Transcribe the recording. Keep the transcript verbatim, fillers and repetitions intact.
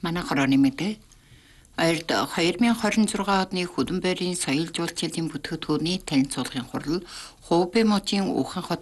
Манай хорооны мэдээ. Хоёрд хоёр мянган хорин зургаан оны Хөдөн байрын соёл жуулчлалын бүтээгдэхүүний танилцуулгын хурал Хувь Бэмужийн Үхэн хот